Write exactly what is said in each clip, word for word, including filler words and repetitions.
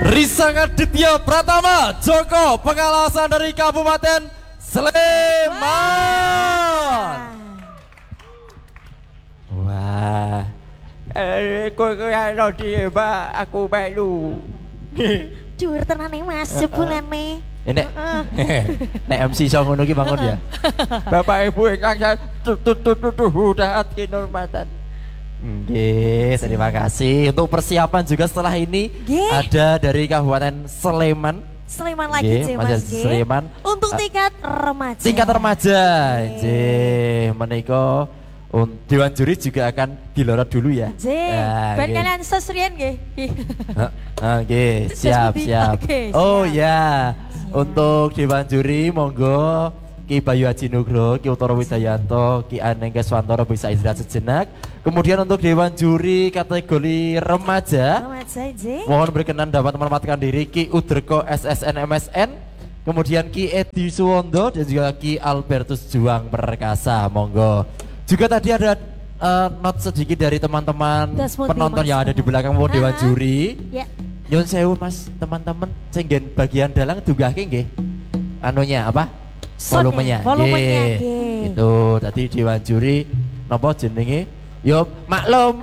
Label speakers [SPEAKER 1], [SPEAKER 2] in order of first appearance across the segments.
[SPEAKER 1] Risa Aditya Pratama Joko, pengalasan dari Kabupaten Sleman. Wah,
[SPEAKER 2] eh, kok kayak roti mbak, aku melu.
[SPEAKER 3] Jujur tenan nih mas, sebulan nih.
[SPEAKER 1] Ini nek M C song ngono ki bangun ya.
[SPEAKER 2] Bapak Ibu ingkang saya tutut tutut udah hati hormatan.
[SPEAKER 1] Nggih, terima kasih. Untuk persiapan juga setelah ini
[SPEAKER 3] Nggih.
[SPEAKER 1] ada dari Kabupaten Sleman.
[SPEAKER 3] Sleman lagi
[SPEAKER 1] Nggih,
[SPEAKER 3] sih
[SPEAKER 1] Mas
[SPEAKER 3] mas. Nggih.
[SPEAKER 1] Sleman.
[SPEAKER 3] Untuk tingkat remaja.
[SPEAKER 1] Tingkat remaja. Nggih, menika un- Dewan Juri juga akan dilorot dulu ya.
[SPEAKER 3] Nggih.
[SPEAKER 1] Nah,
[SPEAKER 3] Ben
[SPEAKER 1] nggih.
[SPEAKER 3] kalian sesrian nggih.
[SPEAKER 1] Ah, Oke, siap,
[SPEAKER 3] Seperti-
[SPEAKER 1] siap.
[SPEAKER 3] oke,
[SPEAKER 1] Oh
[SPEAKER 3] siap.
[SPEAKER 1] ya, untuk Dewan Juri, monggo Ki Bayu Haji Nugroho, Ki Utara Widayanto, Ki Aneng Keswantoro bisa istirahat sejenak. Kemudian untuk Dewan Juri kategori remaja,
[SPEAKER 3] Remaja nggih.
[SPEAKER 1] mohon berkenan dapat menempatkan diri Ki Udrko S S N M S N, kemudian Ki Edi Suwondo dan juga Ki Albertus Juang Perkasa, monggo. Juga tadi ada uh, not sedikit dari teman-teman
[SPEAKER 3] Das Muti,
[SPEAKER 1] penonton
[SPEAKER 3] Mas.
[SPEAKER 1] yang ada di belakang mau Dewan
[SPEAKER 3] Ah.
[SPEAKER 1] Juri.
[SPEAKER 3] Ya.
[SPEAKER 1] Nyun sewu Mas, teman-teman singgen bagian dalang dugahke nggih. Anunya apa?
[SPEAKER 3] Sound-nya,
[SPEAKER 1] Volumenya.
[SPEAKER 3] volumenya,
[SPEAKER 1] Nggih.
[SPEAKER 3] nggih.
[SPEAKER 1] Itu tadi Dewan Juri napa jenenge? Yo maklum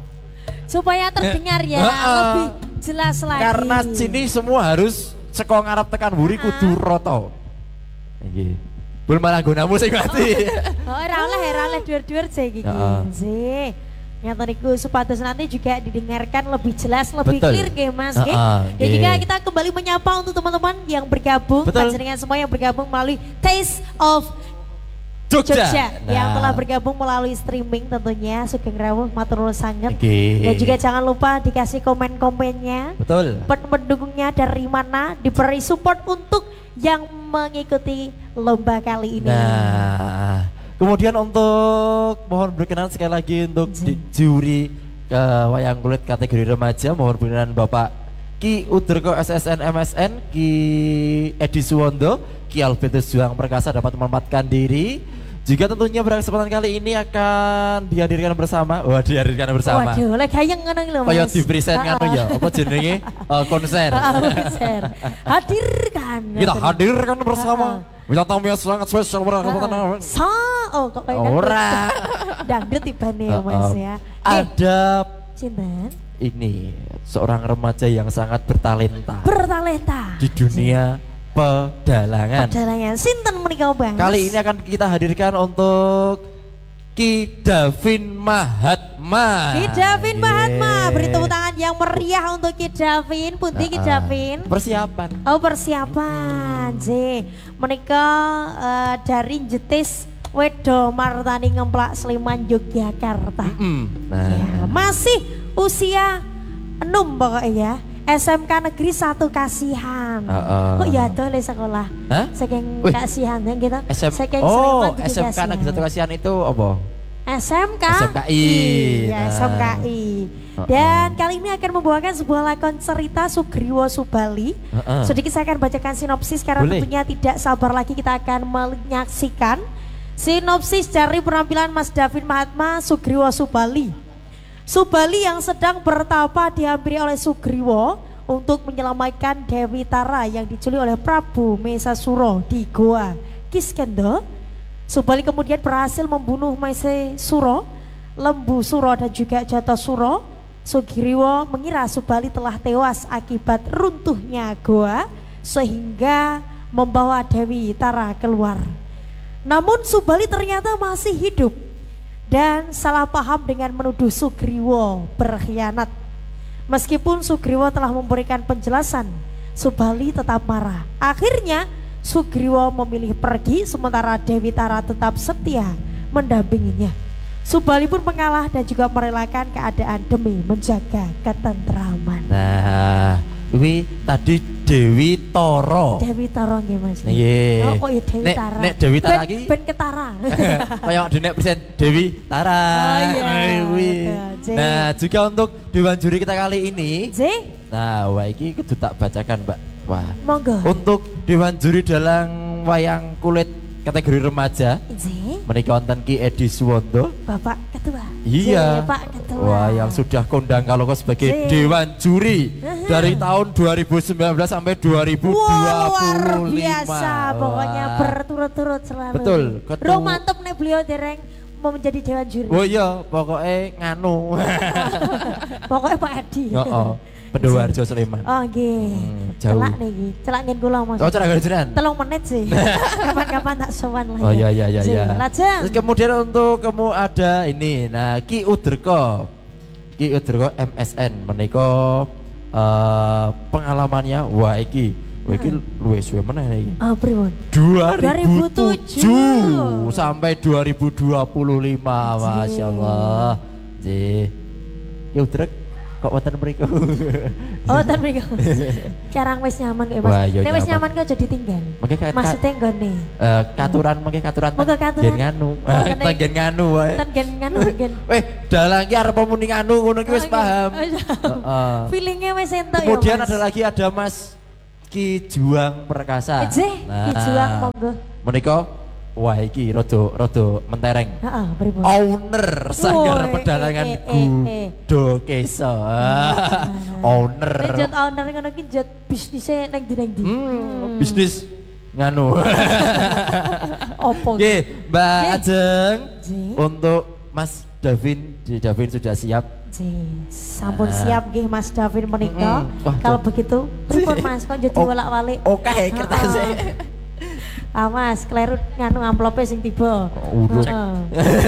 [SPEAKER 3] Supaya terdengar ya,
[SPEAKER 1] Heeh.
[SPEAKER 3] lebih jelas lagi.
[SPEAKER 1] karena sini semua harus saka ngarep tekan mburi kudu rata. Nggih. Bul malah gonamu sing mati.
[SPEAKER 3] Oh, ora oleh, ora oleh dhuwur-dhuwur sih iki.
[SPEAKER 1] Heeh.
[SPEAKER 3] Nggih. Nyata niku supados nanti juga didengarkan lebih jelas, lebih
[SPEAKER 1] Betul.
[SPEAKER 3] clear nggih Mas nggih.
[SPEAKER 1] Heeh,
[SPEAKER 3] Dan juga
[SPEAKER 1] nggih.
[SPEAKER 3] kita kembali menyapa untuk teman-teman yang bergabung,
[SPEAKER 1] Betul.
[SPEAKER 3] panjenengan semua yang bergabung melalui Taste of
[SPEAKER 1] Jogja.
[SPEAKER 3] Jogja yang
[SPEAKER 1] Nah.
[SPEAKER 3] telah bergabung melalui streaming tentunya. Sugeng rawuh matur nuwun sanget.
[SPEAKER 1] Nggih.
[SPEAKER 3] Dan juga jangan lupa dikasih komen-komennya.
[SPEAKER 1] Betul.
[SPEAKER 3] Pen- pendukungnya dari mana, diberi support untuk yang mengikuti lomba kali ini.
[SPEAKER 1] Nah, kemudian untuk mohon berkenan sekali lagi untuk di, juri ke wayang kulit kategori remaja, mohon berkenan Bapak Ki Udrko S S N M S N, Ki Edi Suwondo, Ki Albertus Juang Perkasa dapat menempatkan diri. Juga tentunya pada kesempatan kali ini akan dihadirkan bersama. Wah, dihadirkan bersama.
[SPEAKER 3] Waduh, lek gayeng ngono iki lho Mas.
[SPEAKER 1] Kaya di present kan ya, apa jenenge? Eh, konser.
[SPEAKER 3] Ah, konser. Hadirkan.
[SPEAKER 1] Kita hadirkan bersama. Bintang tamu yang sangat spesial berkesempatan.
[SPEAKER 3] Sa, oh kok kayak
[SPEAKER 1] Ora.
[SPEAKER 3] dangdut tibane ya
[SPEAKER 1] Uh,
[SPEAKER 3] Mas
[SPEAKER 1] uh,
[SPEAKER 3] ya. Eh,
[SPEAKER 1] Ada
[SPEAKER 3] Cinten
[SPEAKER 1] ini seorang remaja yang sangat bertalenta
[SPEAKER 3] bertalenta.
[SPEAKER 1] di dunia pedalangan.
[SPEAKER 3] Pedalangan sinten menika Bang?
[SPEAKER 1] Kali ini akan kita hadirkan untuk Ki Davin Mahatma.
[SPEAKER 3] Ki Davin Mahatma,
[SPEAKER 1] Yeay.
[SPEAKER 3] beri tepuk tangan yang meriah untuk Ki Davin. Pundi Ki
[SPEAKER 1] Ah, ah.
[SPEAKER 3] Davin?
[SPEAKER 1] Persiapan.
[SPEAKER 3] Oh persiapan, J. Menika eh, dari Jetis Wedo Martani Ngemplak Sleman Yogyakarta.
[SPEAKER 1] Mm, Nah,
[SPEAKER 3] Ya, masih usia enam pokoknya ya. S M K Negeri satu Kasihan.
[SPEAKER 1] Heeh.
[SPEAKER 3] Kok ya ada le sekolah?
[SPEAKER 1] Hah?
[SPEAKER 3] Saking
[SPEAKER 1] Wih.
[SPEAKER 3] kasihan ya kita.
[SPEAKER 1] S M
[SPEAKER 3] Saking
[SPEAKER 1] Oh,
[SPEAKER 3] Sleman juga
[SPEAKER 1] S M K
[SPEAKER 3] kasihan.
[SPEAKER 1] Negeri Satu Kasihan itu apa?
[SPEAKER 3] S M K
[SPEAKER 1] S M K I.
[SPEAKER 3] Iya,
[SPEAKER 1] Nah.
[SPEAKER 3] S M K I. Dan kali ini akan membawakan sebuah lakon cerita Sugriwo Subali.
[SPEAKER 1] Heeh.
[SPEAKER 3] Sedikit saya akan bacakan sinopsis karena
[SPEAKER 1] Boleh.
[SPEAKER 3] tentunya tidak sabar lagi kita akan menyaksikan sinopsis dari penampilan Mas Davin Mahatma Sugriwo Subali. Subali yang sedang bertapa dihampiri oleh Sugriwo untuk menyelamatkan Dewi Tara yang diculik oleh Prabu Mesasuro di Goa Kiskendo. Subali kemudian berhasil membunuh Mesasuro, Lembu Suro dan juga Jatasuro. Sugriwo mengira Subali telah tewas akibat runtuhnya goa sehingga membawa Dewi Tara keluar. Namun Subali ternyata masih hidup dan salah paham dengan menuduh Sugriwo berkhianat. Meskipun Sugriwo telah memberikan penjelasan, Subali tetap marah. Akhirnya Sugriwo memilih pergi sementara Dewi Tara tetap setia mendampinginya. Subali pun mengalah dan juga merelakan keadaan demi menjaga ketentraman.
[SPEAKER 1] Nah, ini tadi Dewi Toro.
[SPEAKER 3] Dewi Tara nggih Mas.
[SPEAKER 1] Iya.
[SPEAKER 3] Oh, oh ya Dewi
[SPEAKER 1] Nek-
[SPEAKER 3] Tara.
[SPEAKER 1] nek Dewi Tara
[SPEAKER 3] Ben-
[SPEAKER 1] lagi?
[SPEAKER 3] ben ketara.
[SPEAKER 1] Kayak di nek present Dewi Tara.
[SPEAKER 3] Oh, iya.
[SPEAKER 1] Dewi.
[SPEAKER 3] Betul, J.
[SPEAKER 1] Nah, juga untuk Dewan Juri kita kali ini.
[SPEAKER 3] J,
[SPEAKER 1] Nah, wah iki kudu tak bacakan, Mbak. Wah.
[SPEAKER 3] monggo.
[SPEAKER 1] Untuk Dewan Juri dalam wayang kulit kategori remaja,
[SPEAKER 3] J,
[SPEAKER 1] menika wonten Ki Edi Suwondo.
[SPEAKER 3] Bapak Ketua.
[SPEAKER 1] Iya.
[SPEAKER 3] Jee, Pak Ketua.
[SPEAKER 1] Wah, yang sudah kondang kalau sebagai
[SPEAKER 3] Jee.
[SPEAKER 1] Dewan Juri dari tahun dua ribu sembilan belas sampai dua ribu dua puluh lima.
[SPEAKER 3] Wah, luar biasa, pokoknya
[SPEAKER 1] Wah.
[SPEAKER 3] berturut-turut selalu.
[SPEAKER 1] Betul, ketua-
[SPEAKER 3] Ro mantep nih beliau dereng mau menjadi Dewan Juri.
[SPEAKER 1] Oh iya, pokoknya nganu.
[SPEAKER 3] Pokoknya Pak Edi.
[SPEAKER 1] Heeh. Pendowarjo Sleman.
[SPEAKER 3] Oh nggih.
[SPEAKER 1] Hmm, jauh.
[SPEAKER 3] Celak nih iki. Celak ngen kula Mas.
[SPEAKER 1] Oh, cara gajian.
[SPEAKER 3] Telung menit sih. Kapan-kapan tak sowan lah.
[SPEAKER 1] Oh iya iya iya iya.
[SPEAKER 3] Lajeng.
[SPEAKER 1] Terus kemudian untuk kamu ada ini. Nah, Ki Uderko. Ki Uderko M S N menika eh, pengalamannya wah iki. Wah iki luwih suwe meneh iki.
[SPEAKER 3] Oh, pripun?
[SPEAKER 1] dua ribu
[SPEAKER 3] dua ribu tujuh
[SPEAKER 1] tujuh sampai dua ribu dua puluh lima. Masya Allah. Ji. Ki Uderko kok wonten mriku.
[SPEAKER 3] Oh, ten mriku. Carang wis nyaman kok,
[SPEAKER 1] Wah,
[SPEAKER 3] Mas.
[SPEAKER 1] iya
[SPEAKER 3] Nek wis
[SPEAKER 1] nyaman.
[SPEAKER 3] nyaman kok aja ditinggal.
[SPEAKER 1] Mungkin kayak
[SPEAKER 3] Maksudnya nggone.
[SPEAKER 1] Eh, katuran mungkin katuran
[SPEAKER 3] Moga katuran.
[SPEAKER 1] gen nganu.
[SPEAKER 3] Oh, kene-
[SPEAKER 1] Ten nganu wae.
[SPEAKER 3] Ten gen nganu gen.
[SPEAKER 1] Weh, dalang ki arep muni nganu ngono ki wis
[SPEAKER 3] Oh,
[SPEAKER 1] paham.
[SPEAKER 3] oh, iya.
[SPEAKER 1] Heeh.
[SPEAKER 3] Feelingnya wis entuk ya.
[SPEAKER 1] Kemudian
[SPEAKER 3] Mas.
[SPEAKER 1] ada lagi ada Mas Ki Juang Perkasa.
[SPEAKER 3] Ejeh, Ki Juang, monggo.
[SPEAKER 1] Menika wah iki rada rada mentereng.
[SPEAKER 3] Heeh, pripun?
[SPEAKER 1] Owner Sanggar
[SPEAKER 3] Woi,
[SPEAKER 1] Pedalangan
[SPEAKER 3] eh, eh, eh, eh.
[SPEAKER 1] Gudo Keso. Owner.
[SPEAKER 3] Lanjut owner ngono ki njot bisnisnya neng ndi neng ndi.
[SPEAKER 1] Hmm, bisnis nganu.
[SPEAKER 3] Opo?
[SPEAKER 1] Nggih, Mbak
[SPEAKER 3] Nggih.
[SPEAKER 1] Ajeng.
[SPEAKER 3] Nggih.
[SPEAKER 1] Untuk Mas Davin, Di Davin sudah siap.
[SPEAKER 3] Jee, sampun
[SPEAKER 1] Nah.
[SPEAKER 3] siap nggih Mas Davin menika.
[SPEAKER 1] Mm-mm. Wah,
[SPEAKER 3] Kalau
[SPEAKER 1] tuh.
[SPEAKER 3] begitu, pripun Mas kok jadi
[SPEAKER 1] Oh,
[SPEAKER 3] wolak-walik?
[SPEAKER 1] Oke, kertasnya.
[SPEAKER 3] Ah Mas, kleru nganu amplope sing tiba.
[SPEAKER 1] Oh, udah.
[SPEAKER 3] Heeh.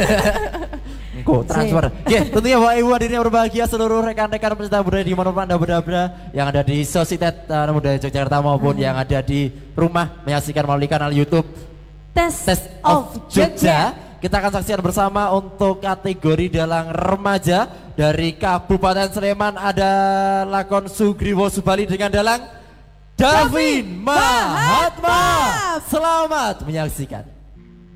[SPEAKER 1] Engko transfer. Oke, tentunya Bapak Ibu hadirin yang berbahagia seluruh rekan-rekan peserta budaya di mana Anda berada yang ada di Sositet uh, Budaya Yogyakarta maupun yang ada di rumah menyaksikan melalui kanal YouTube
[SPEAKER 3] Tes,
[SPEAKER 1] Test of Jogja. Kita akan saksikan bersama untuk kategori dalang remaja dari Kabupaten Sleman ada lakon Sugriwo Subali dengan dalang Davin Mahatma. Selamat menyaksikan.